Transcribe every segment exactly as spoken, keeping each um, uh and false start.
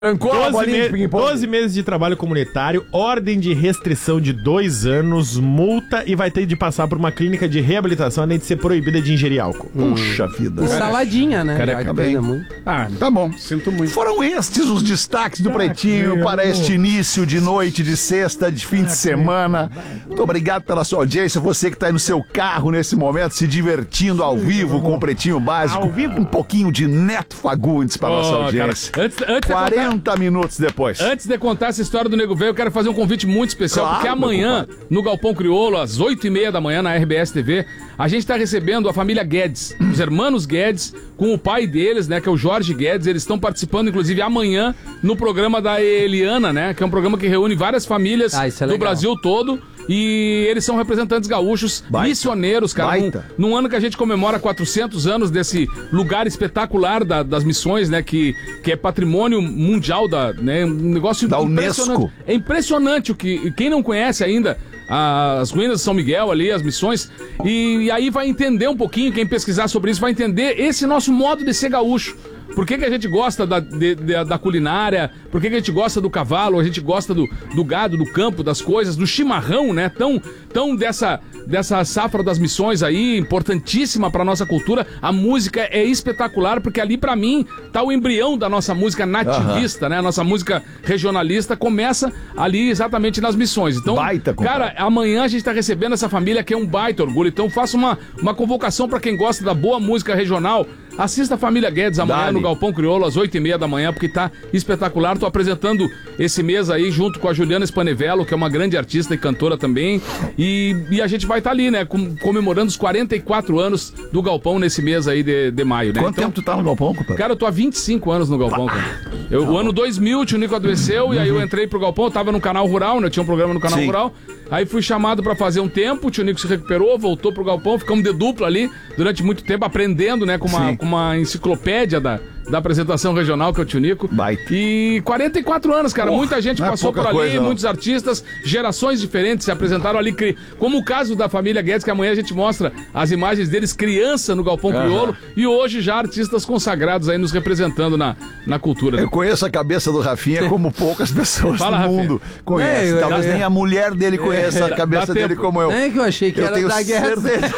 doze, me... doze meses de trabalho comunitário, ordem de restrição de dois anos, multa e vai ter de passar por uma clínica de reabilitação além de ser proibida de ingerir álcool. Hum. Puxa vida. E saladinha, né? Cara, Já bem. muito. Ah, tá bom. Sinto muito. Foram estes os destaques do Pretinho para este início de noite, de sexta, de fim de semana. Muito obrigado pela sua audiência. Você que está aí no seu carro nesse momento, se divertindo ao vivo com o Pretinho Básico. Ao vivo? Um pouquinho de Neto Fagundes para a nossa Ô, audiência. cara, antes, antes de quarenta contar- minutos depois. Antes de contar essa história do Nego Velho, eu quero fazer um convite muito especial, Claro, porque amanhã, no Galpão Crioulo, às oito e meia da manhã, na R B S T V, a gente está recebendo a família Guedes, os irmãos Guedes, com o pai deles, né, que é o Jorge Guedes. Eles estão participando, inclusive, amanhã, no programa da Eliana, né, que é um programa que reúne várias famílias Ah, isso é do legal. Brasil todo. E eles são representantes gaúchos, Baita. missioneiros, cara. Num, Baita. num ano que a gente comemora quatrocentos anos desse lugar espetacular da- das missões, né? Que, que é patrimônio mundial, da, né, um negócio Da impressionante. Unesco. É impressionante o que. Quem não conhece ainda as ruínas de São Miguel ali, as missões, e, e aí vai entender um pouquinho, quem pesquisar sobre isso vai entender esse nosso modo de ser gaúcho. Por que, que a gente gosta da, de- de- da culinária? Por que, que a gente gosta do cavalo? A gente gosta do, do gado, do campo, das coisas, do chimarrão, né? Tão, tão dessa, dessa safra das missões aí, importantíssima pra nossa cultura. A música é espetacular, porque ali, pra mim, tá o embrião da nossa música nativista, né? A nossa música regionalista começa ali exatamente nas missões. Então, Baita, compadre. cara, amanhã a gente tá recebendo essa família que é um baita orgulho. Então, faça uma, uma convocação pra quem gosta da boa música regional. Assista a Família Guedes amanhã Dale. no Galpão Crioulo, às oito e meia da manhã, porque tá espetacular. Tô apresentando esse mês aí junto com a Juliana Spanevello, que é uma grande artista e cantora também. E, e a gente vai estar ali, né, com- comemorando os quarenta e quatro anos do Galpão nesse mês aí de, de maio, né? Quanto tempo tu tá no Galpão, compadre? Cara, eu tô há vinte e cinco anos no Galpão, cara. Eu, o ano dois mil, o tio Nico adoeceu, e aí eu entrei pro Galpão, eu tava no Canal Rural, né? Eu tinha um programa no Canal Sim. Rural. Aí fui chamado pra fazer um tempo, o tio Nico se recuperou, voltou pro Galpão, ficamos de dupla ali durante muito tempo, aprendendo, né? Com uma, Sim. com uma enciclopédia da, da apresentação regional, que é o tio Nico. Baita. E quarenta e quatro anos, cara. Porra, Muita gente não é passou pouca por ali, coisa, não. muitos artistas, gerações diferentes se apresentaram ali, cri- como o caso da família Guedes, que amanhã a gente mostra as imagens deles criança no Galpão Crioulo, e hoje já artistas consagrados aí nos representando na, na cultura. Eu conheço a cabeça do Rafinha como poucas pessoas Fala, no Rafinha. mundo conhecem. É, eu- Talvez eu- nem a mulher dele conheça a dá cabeça dele tempo. como eu. É que eu achei que Eu era tenho da guerra. certeza.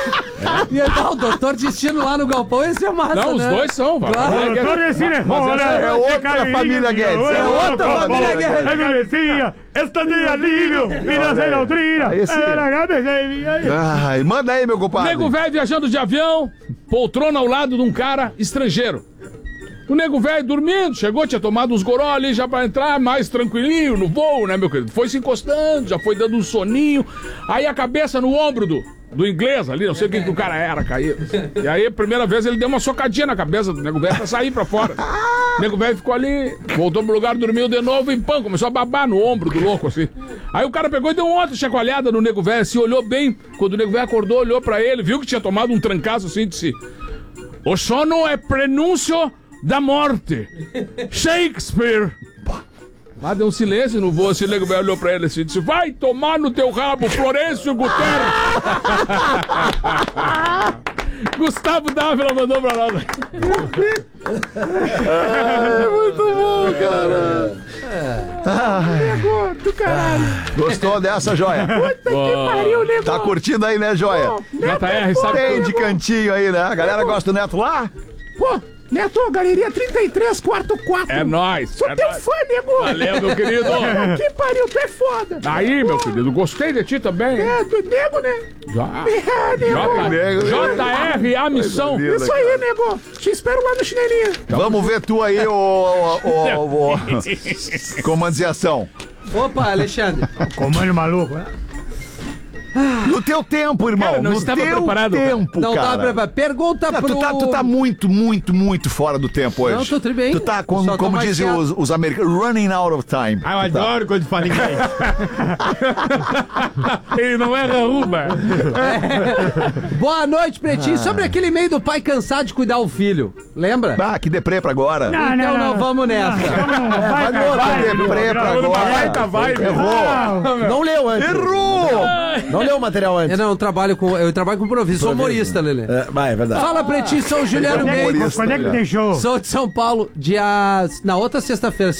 Ia dar o doutor Destino lá no Galpão, esse é massa, Não, os né? dois são, vai. Claro. Vai, Guedes. Doutor Ensine, Mas olha, essa- É outra família Guedes. É outra família Guedes. É cabecinha, esta de alívio, vida sem doutrina. Esse- Era a cabecinha. Ai, manda aí, meu compadre. Nego velho viajando de avião, poltrona ao lado de um cara estrangeiro. O nego velho dormindo, chegou, tinha tomado uns goró ali já pra entrar mais tranquilinho no voo, né, meu querido? Foi se encostando, já foi dando um soninho. Aí a cabeça no ombro do, do inglês ali, não sei o que, que o cara era, caiu. E aí, a primeira vez, ele deu uma socadinha na cabeça do nego velho pra sair pra fora. O nego velho ficou ali, voltou pro lugar, dormiu de novo e pão, começou a babar no ombro do louco, assim. Aí o cara pegou e deu uma outra chacoalhada no nego velho, assim, olhou bem. Quando o nego velho acordou, olhou pra ele, viu que tinha tomado um trancaço assim, disse: o sono é prenúncio da morte. Shakespeare. Lá deu um silêncio no voo, assim, o nego velho olhou pra ele assim e disse: vai tomar no teu rabo, Florencio Guterres. Gustavo Dávila mandou pra nós. Muito bom, cara. Do caralho. Gostou dessa, joia? Que pariu, nego. Tá curtindo aí, né, joia? J R, sabe Tem tudo. de cantinho aí, né? A galera gosta do Neto lá? Pô, Neto, galeria trinta e três, quarto quatro. É nóis. Sou é teu nóis. fã, nego. Valeu, meu querido. Que pariu, tu é foda. Aí, meu querido, gostei de ti também. É, do nego, né? Já. É, nego. Nego. J R, a missão. Deus. Isso aí, nego. Te espero lá no chinelinho. Vamos ver tu aí, ô. ô, ô, ô. Comandos e ação. Opa, Alexandre. Comando maluco, né? No teu tempo, irmão. Cara, não no estava teu preparado, cara. tempo, Não cara. dá pra... Pergunta Não, pro... tu, tá, tu tá muito, muito, muito, muito fora do tempo hoje. Não, tô tri bem. Tu tá, como, Só tô como mais dizem quieto. os, os americanos, running out of time. Ah, eu Tu tá. adoro quando fala inglês. Ele não erra uma. Boa noite, Pretinho. Sobre aquele e-mail do pai cansado de cuidar o filho. Lembra? Ah, que deprê pra agora. Não, Então não vamos nessa. Vai no outro deprê pra agora. vai, Errou. Não leu antes. Errou. Não leu o material antes. Eu não trabalho com, eu trabalho com improviso, sou humorista, Lelê. É, vai, é verdade. Fala, Pretinho, sou o Juliano Humorista. Mendes. Quando é que tem show? Sou de São Paulo, dia... na outra sexta-feira,